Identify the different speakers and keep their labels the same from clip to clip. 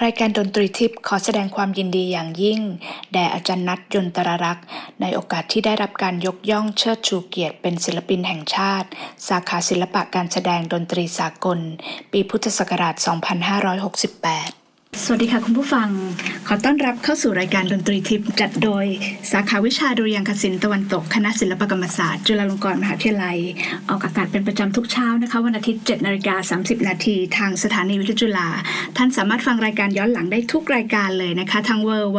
Speaker 1: รายการดนตรีทิพย์ขอแสดงความยินดีอย่างยิ่งแด่อาจารย์นัท ยนตรรักษ์ในโอกาสที่ได้รับการยกย่องเชิดชูเกียรติเป็นศิลปินแห่งชาติสาขาศิลปะการแสดงดนตรีสากลปีพุทธศักราช 2568สวัสดีค่ะคุณผู้ฟังขอต้อนรับเข้าสู่รายการดนตรีทิพย์จัดโดยสาขาวิชาดุริยางคศิลป์ตะวันตกคณะศิลปกรรมศาสตร์จุฬาลงกรณ์มหาวิทยาลัยออกอากาศเป็นประจำทุกเช้านะคะวันอาทิตย์ 7:30 น.ทางสถานีวิทยุจุฬาท่านสามารถฟังรายการย้อนหลังได้ทุกรายการเลยนะคะทาง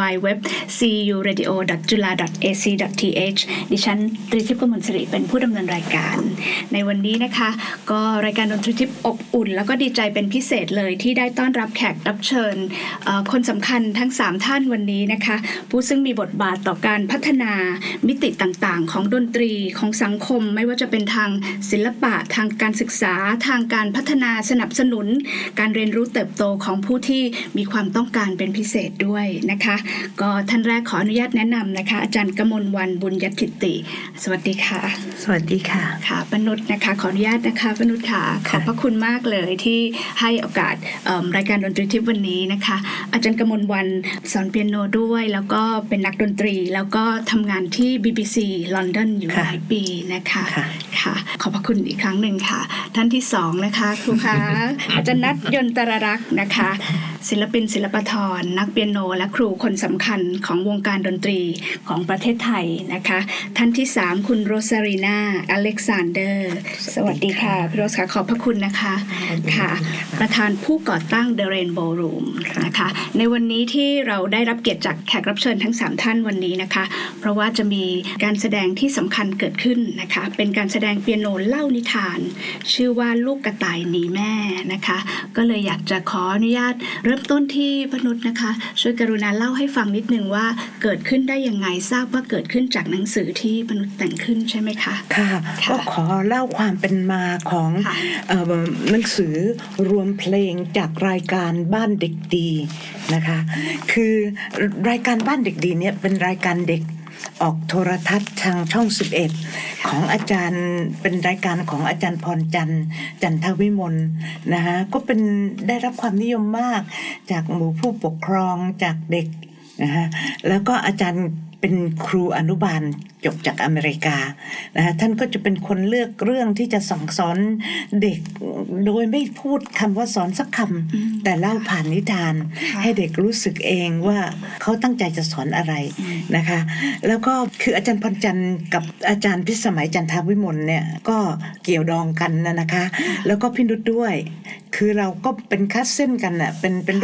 Speaker 1: www.curadio.jula.ac.th ดิฉันตรีทิพย์กมลสิริเป็นผู้ดำเนินรายการในวันนี้นะคะก็รายการดนตรีทิพย์อบอุ่นแล้วก็ดีใจเป็นพิเศษเลยที่ได้ต้อนรับแขกรับเชิญคนสำคัญทั้ง3ท่านวันนี้นะคะผู้ซึ่งมีบทบาทต่อการพัฒนามิติต่างๆของดนตรีของสังคมไม่ว่าจะเป็นทางศิลปะทางการศึกษาทางการพัฒนาสนับสนุนการเรียนรู้เติบโตของผู้ที่มีความต้องการเป็นพิเศษด้วยนะคะก็ท่านแรกขออนุญาตแนะนำนะคะอาจารย์กมลวรรณบุญยทิติสวัสดีค่ะ
Speaker 2: สวัสดีค่ะ
Speaker 1: ค่ะปนุชนะคะขออนุญาตนะคะปนุชค่ะขอบพระคุณมากเลยที่ให้โอกาสรายการดนตรีทิพย์วันนี้นะคะอาจารย์กมลวรรณสอนเปียโนด้วยแล้วก็เป็นนักดนตรีแล้วก็ทำงานที่ BBC ลอนดอนอยู่หลายปีนะคะค่ะขอบพระคุณอีกครั้งหนึ่งค่ะท่านที่2นะคะครูคะอาจารย์นัท ยนตรรักษ์นะคะศิลปินศิลปธรนักเปียโนและครูคนสำคัญของวงการดนตรีของประเทศไทยนะคะท่านที่3คุณโรซารีนาอเล็กซานเดอร์สวัสดีค่ะพี่โรสค่ะขอบพระคุณนะคะค่ะประธานผู้ก่อตั้ง The Rainbow Room นะคะในวันนี้ที่เราได้รับเกียรติจากแขกรับเชิญทั้ง3ท่านวันนี้นะคะเพราะว่าจะมีการแสดงที่สำคัญเกิดขึ้นนะคะเป็นการแสดงเปียโนเล่านิทานชื่อว่าลูกกระต่ายหนีแม่นะคะก็เลยอยากจะขออนุญาตเริ่มต้นที่พนุชนะคะช่วยกรุณาเล่าให้ฟังนิดนึงว่าเกิดขึ้นได้ยังไงทราบว่าเกิดขึ้นจากหนังสือที่พนุชแต่งขึ้นใช่ไหมคะ
Speaker 2: ค่ะก็ขอเล่าความเป็นมาของหนังสือรวมเพลงจากรายการบ้านเด็กดีนะคะคือรายการบ้านเด็กดีเนี่ยเป็นรายการเด็กออกโทรทัศน์ทางช่อง11ของอาจารย์เป็นรายการของอาจารย์พรจันทร์จันทวิมลนะคะก็เป็นได้รับความนิยมมากจากหมู่ผู้ปกครองจากเด็กนะคะแล้วก็อาจารย์เป็นครูอนุบาลจบจากอเมริกานะคะท่านก็จะเป็นคนเลือกเรื่องที่จะสั่งสอนเด็กโดยไม่พูดคำว่าสอนสักคำแต่เล่าผ่านนิทานให้เด็กรู้สึกเองว่าเขาตั้งใจจะสอนอะไรนะคะแล้วก็คืออาจารย์พรจันทร์กับอาจารย์พิสมัยจันทวิมลเนี่ยก็เกี่ยวดองกันนะคะแล้วก็พี่นุชด้วยคือเราก็เป็นคัสเส้นกันน่ะเป็น